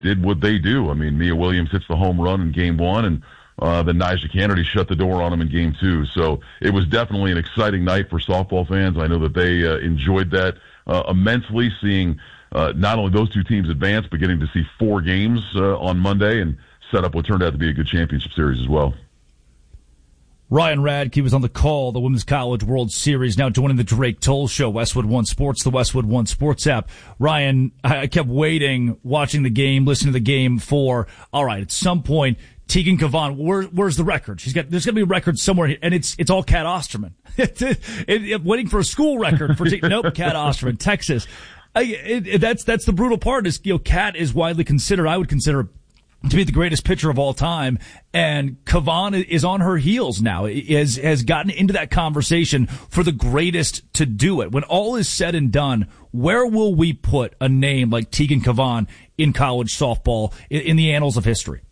did what they do. I mean, Mia Williams hits the home run in game one, and then Nyjah Kennedy shut the door on him in game two. So it was definitely an exciting night for softball fans. I know that they enjoyed that immensely, seeing not only those two teams advance, but getting to see 4 games on Monday and set up what turned out to be a good championship series as well. Ryan Radke was on the call, the Women's College World Series, now joining the Drake Toll Show, Westwood One Sports, the Westwood One Sports app. Ryan, I kept waiting, watching the game, listening to the game for, all right, at some point, Tegan Cavan, where's the record? There's got to be a record somewhere here, and it's all Kat Osterman. Waiting for a school record for nope, Kat Osterman, Texas. That's the brutal part. Is Kat is widely considered, I would consider, to be the greatest pitcher of all time, and Cavan is on her heels now. Has gotten into that conversation for the greatest to do it. When all is said and done, where will we put a name like Tegan Cavan in college softball in the annals of history?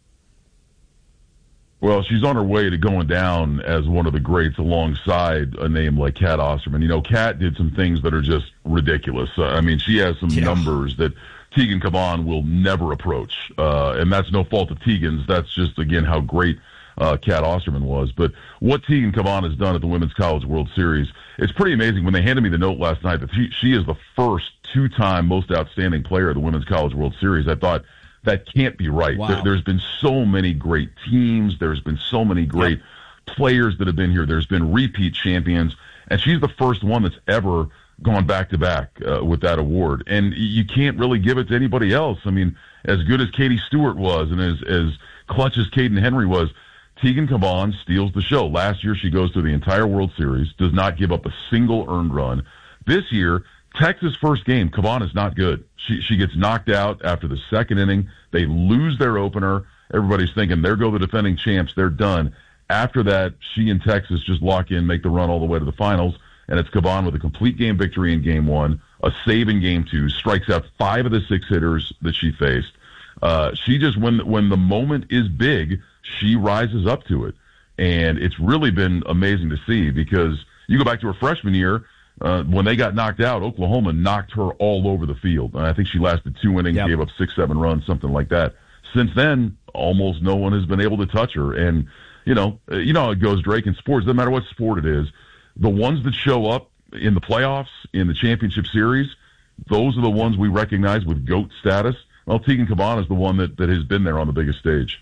Well, she's on her way to going down as one of the greats alongside a name like Kat Osterman. Kat did some things that are just ridiculous. I mean, she has some numbers that Tegan Cavan will never approach. And that's no fault of Tegan's. That's just, again, how great Kat Osterman was. But what Tegan Cavan has done at the Women's College World Series, it's pretty amazing. When they handed me the note last night that she is the first 2-time most outstanding player of the Women's College World Series, I thought, that can't be right. Wow. There's been so many great teams. There's been so many great players that have been here. There's been repeat champions. And she's the first one that's ever gone back-to-back with that award. And you can't really give it to anybody else. I mean, as good as Katie Stewart was and as clutch as Caden Henry was, Tegan Cavan steals the show. Last year, she goes through the entire World Series, does not give up a single earned run. This year, Texas' first game, Cavan is not good. She gets knocked out after the second inning. They lose their opener. Everybody's thinking, there go the defending champs. They're done. After that, she and Texas just lock in, make the run all the way to the finals, and it's Cavan with a complete game victory in game one, a save in game two, strikes out 5 of the 6 hitters that she faced. She just, when the moment is big, she rises up to it. And it's really been amazing to see, because you go back to her freshman year, when they got knocked out, Oklahoma knocked her all over the field. I think she lasted 2 innings, gave up 6-7 runs, something like that. Since then, almost no one has been able to touch her. And, you know how it goes, Drake, in sports. Doesn't matter what sport it is. The ones that show up in the playoffs, in the championship series, those are the ones we recognize with GOAT status. Well, Tegan Cavan is the one that has been there on the biggest stage.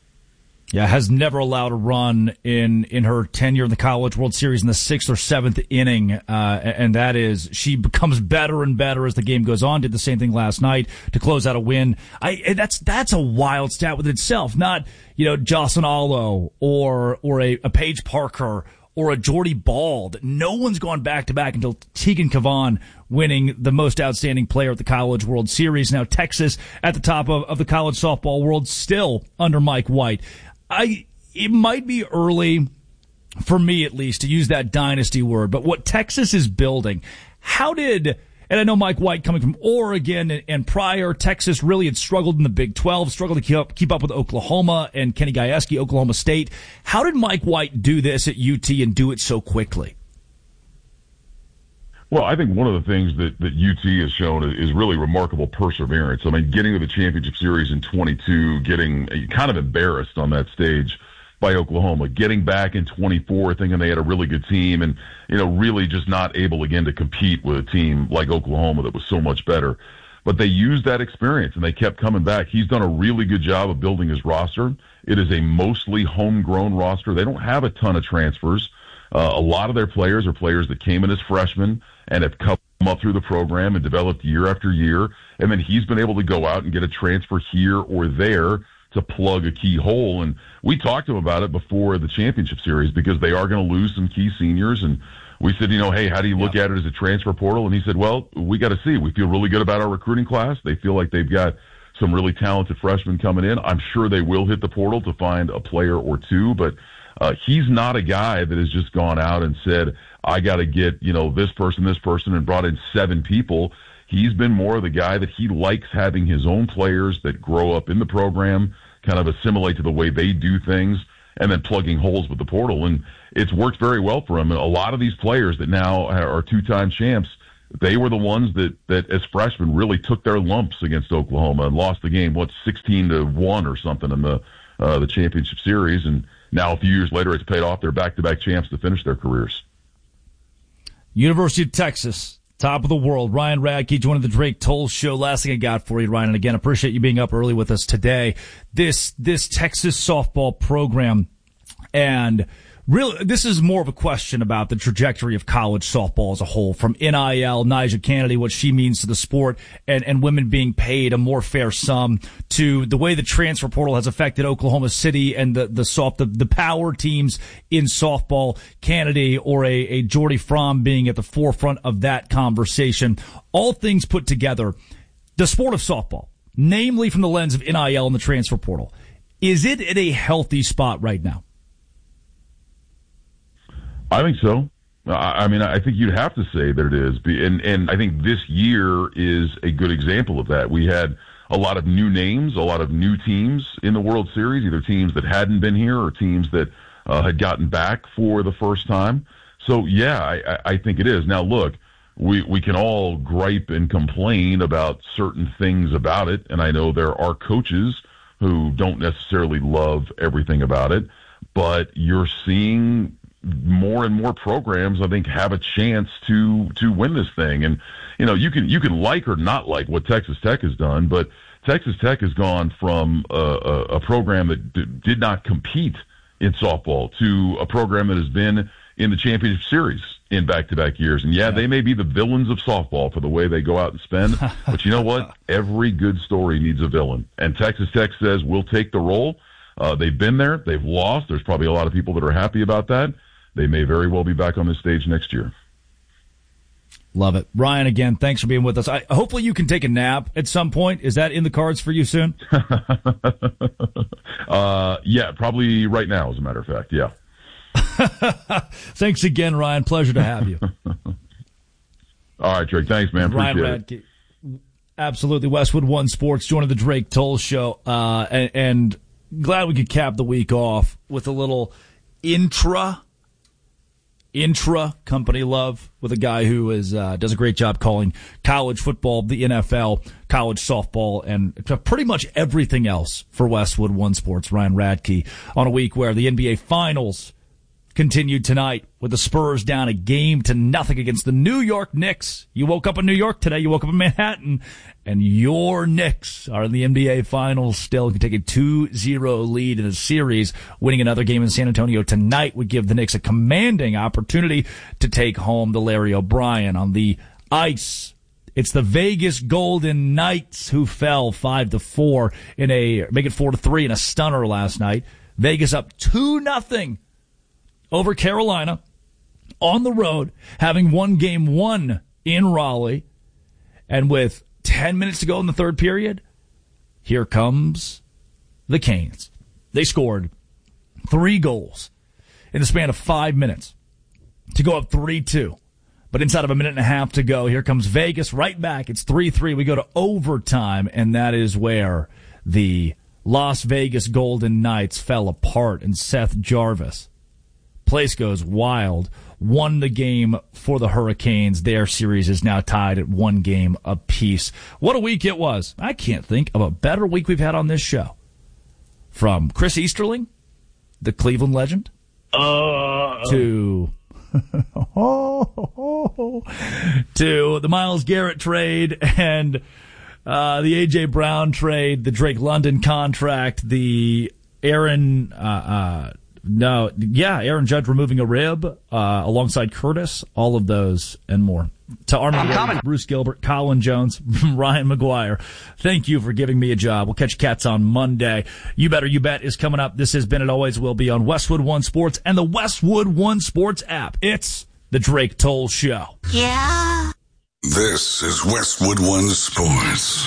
Yeah, has never allowed a run in her tenure in the College World Series in the 6th or 7th inning, and that is, she becomes better and better as the game goes on. Did the same thing last night to close out a win. That's a wild stat within itself. Not Jocelyn Alo or a Paige Parker or a Jordy Bald. No one's gone back to back until Tegan Cavan winning the most outstanding player at the College World Series. Now Texas at the top of the college softball world, still under Mike White. It might be early, for me at least, to use that dynasty word, but what Texas is building, and I know Mike White coming from Oregon and prior, Texas really had struggled in the Big 12, struggled to keep up with Oklahoma and Kenny Gajewski, Oklahoma State. How did Mike White do this at UT and do it so quickly? Well, I think one of the things that UT has shown is really remarkable perseverance. I mean, getting to the championship series in 22, getting kind of embarrassed on that stage by Oklahoma, getting back in 24, thinking they had a really good team, and really just not able again to compete with a team like Oklahoma that was so much better. But they used that experience and they kept coming back. He's done a really good job of building his roster. It is a mostly homegrown roster. They don't have a ton of transfers. A lot of their players are players that came in as freshmen and have come up through the program and developed year after year. And then he's been able to go out and get a transfer here or there to plug a key hole. And we talked to him about it before the championship series, because they are going to lose some key seniors. And we said, hey, how do you look at it as a transfer portal? And he said, well, we got to see. We feel really good about our recruiting class. They feel like they've got some really talented freshmen coming in. I'm sure they will hit the portal to find a player or two, but he's not a guy that has just gone out and said, I got to get, this person, and brought in 7 people. He's been more of the guy that he likes having his own players that grow up in the program, kind of assimilate to the way they do things, and then plugging holes with the portal. And it's worked very well for him. And a lot of these players that now are 2-time champs, they were the ones that as freshmen really took their lumps against Oklahoma and lost the game, 16-1 or something in the championship series. And now a few years later, it's paid off. They're back-to-back champs to finish their careers. University of Texas, top of the world. Ryan Radke joining the Drake Toll Show. Last thing I got for you, Ryan, and again, appreciate you being up early with us today. This Texas softball program, and really, this is more of a question about the trajectory of college softball as a whole, from NIL, Nyjah Kennedy, what she means to the sport, and women being paid a more fair sum, to the way the transfer portal has affected Oklahoma City and the power teams in softball, Kennedy or a Jordy Fromm being at the forefront of that conversation. All things put together, the sport of softball, namely from the lens of NIL and the transfer portal, is it at a healthy spot right now? I think so. I mean, I think you'd have to say that it is. And I think this year is a good example of that. We had a lot of new names, a lot of new teams in the World Series, either teams that hadn't been here or teams that had gotten back for the first time. So, yeah, I think it is. Now, look, we can all gripe and complain about certain things about it, and I know there are coaches who don't necessarily love everything about it, but you're seeing more and more programs, I think, have a chance to win this thing. And, you know, you can like or not like what Texas Tech has done, but Texas Tech has gone from a program that did not compete in softball to a program that has been in the championship series in back-to-back years. And, yeah, they may be the villains of softball for the way they go out and spend, but you know what? Every good story needs a villain. And Texas Tech says, we'll take the role. They've been there. They've lost. There's probably a lot of people that are happy about that. They may very well be back on this stage next year. Love it. Ryan, again, thanks for being with us. Hopefully you can take a nap at some point. Is that in the cards for you soon? Yeah, probably right now, as a matter of fact, yeah. Thanks again, Ryan. Pleasure to have you. All right, Drake. Thanks, man. Appreciate Ryan Radke. Absolutely. Westwood One Sports joining the Drake Toll Show. And glad we could cap the week off with a little intra company love with a guy who does a great job calling college football, the NFL, college softball, and pretty much everything else for Westwood One Sports. Ryan Radke on a week where the NBA Finals continued tonight with the Spurs down 1-0 against the New York Knicks. You woke up in New York today. You woke up in Manhattan, and your Knicks are in the NBA Finals still. Can take a 2-0 lead in the series. Winning another game in San Antonio tonight would give the Knicks a commanding opportunity to take home the Larry O'Brien on the ice. It's the Vegas Golden Knights who fell 5-4 make it 4-3 in a stunner last night. Vegas up 2-0 over Carolina on the road, having won game 1 in Raleigh. And with 10 minutes to go in the third period, here comes the Canes. They scored 3 goals in the span of 5 minutes to go up 3-2. But inside of a minute and a half to go, here comes Vegas right back. It's 3-3. We go to overtime, and that is where the Las Vegas Golden Knights fell apart. And Seth Jarvis, place goes wild, won the game for the Hurricanes. Their series is now tied at 1 game apiece. What a week it was. I can't think of a better week we've had on this show. From Chris Easterling, the Cleveland legend, to to the Myles Garrett trade and the A.J. Brown trade, the Drake London contract, the Aaron Judge removing a rib alongside Curtis, all of those and more. To Armin, Bruce Gilbert, Colin Jones, Ryan McGuire, thank you for giving me a job. We'll catch you cats on Monday. You Better You Bet is coming up. This has been, it always will be, on Westwood One Sports and the Westwood One Sports app. It's the Drake Toll Show. Yeah. This is Westwood One Sports.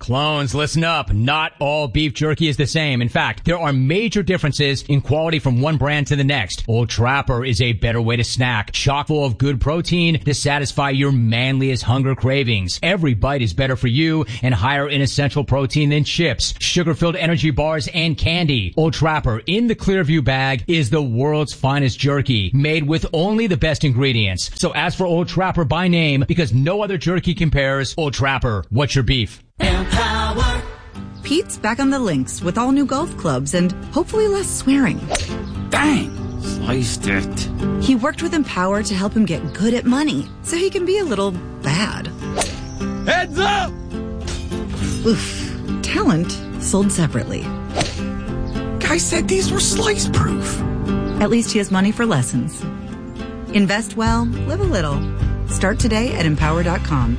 Clones, listen up. Not all beef jerky is the same. In fact, there are major differences in quality from one brand to the next. Old Trapper is a better way to snack, chock full of good protein to satisfy your manliest hunger cravings. Every bite is better for you and higher in essential protein than chips, sugar-filled energy bars, and candy. Old Trapper in the Clearview bag is the world's finest jerky, made with only the best ingredients. So ask for Old Trapper by name because no other jerky compares. Old Trapper, what's your beef? Empower. Pete's back on the links with all new golf clubs and hopefully less swearing. Dang, sliced it. He worked with Empower to help him get good at money so he can be a little bad. Heads up! Oof. Talent sold separately. Guy said these were slice proof. At least he has money for lessons. Invest well, live a little. Start today at Empower.com.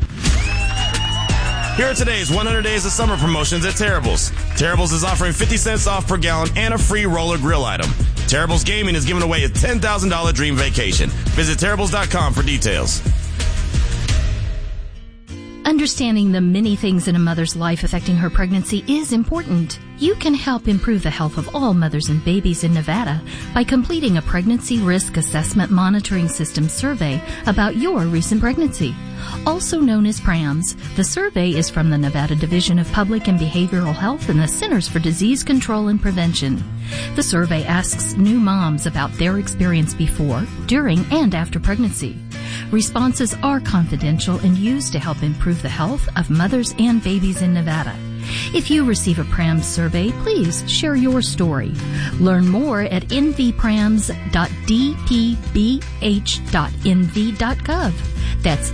Here are today's 100 Days of Summer promotions at Terrible's. Terrible's is offering 50 cents off per gallon and a free roller grill item. Terrible's Gaming is giving away a $10,000 dream vacation. Visit Terrible's.com for details. Understanding the many things in a mother's life affecting her pregnancy is important. You can help improve the health of all mothers and babies in Nevada by completing a Pregnancy Risk Assessment Monitoring System survey about your recent pregnancy. Also known as PRAMS, the survey is from the Nevada Division of Public and Behavioral Health and the Centers for Disease Control and Prevention. The survey asks new moms about their experience before, during, and after pregnancy. Responses are confidential and used to help improve the health of mothers and babies in Nevada. If you receive a PRAMS survey, please share your story. Learn more at nvprams.dpbh.nv.gov. That's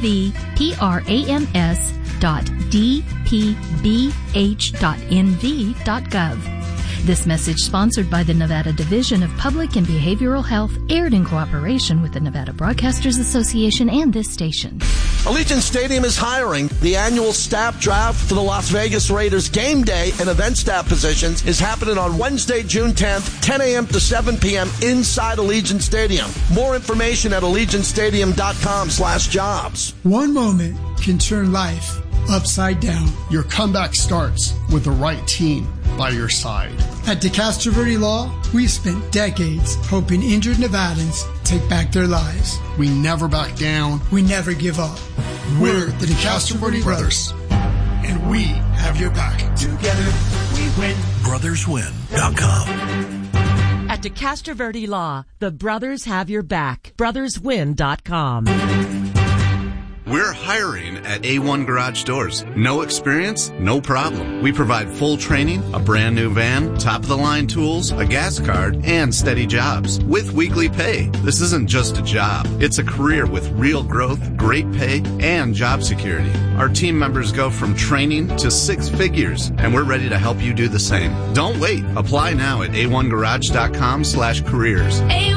nvprams.dpbh.nv.gov. This message, sponsored by the Nevada Division of Public and Behavioral Health, aired in cooperation with the Nevada Broadcasters Association and this station. Allegiant Stadium is hiring. The annual staff draft for the Las Vegas Raiders game day and event staff positions is happening on Wednesday, June 10th, 10 a.m. to 7 p.m. inside Allegiant Stadium. More information at AllegiantStadium.com/jobs. One moment can turn life upside down. Your comeback starts with the right team by your side. At DeCastro Verde Law, we've spent decades helping injured Nevadans take back their lives. We never back down. We never give up. We're the DeCastro Verde Brothers, and we have your back. Together we win. BrothersWin.com. At DeCastro Verde Law, the brothers have your back. BrothersWin.com. We're hiring at A1 Garage Doors. No experience? No problem. We provide full training, a brand new van, top-of-the-line tools, a gas card, and steady jobs with weekly pay. This isn't just a job. It's a career with real growth, great pay, and job security. Our team members go from training to 6 figures, and we're ready to help you do the same. Don't wait. Apply now at a1garage.com/careers.